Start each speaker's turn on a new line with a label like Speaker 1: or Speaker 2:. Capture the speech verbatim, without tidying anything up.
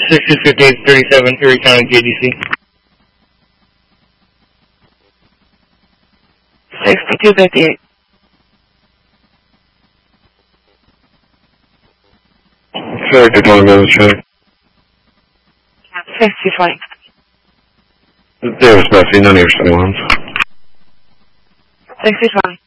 Speaker 1: sixty fifty-eight thirty-seven, Erie County, J D C.
Speaker 2: sixty-two fifty-eight.
Speaker 3: Sorry, good morning, Administrator.
Speaker 2: sixty twenty.
Speaker 3: Davis Messy, none of your seven ones.
Speaker 2: sixty twenty.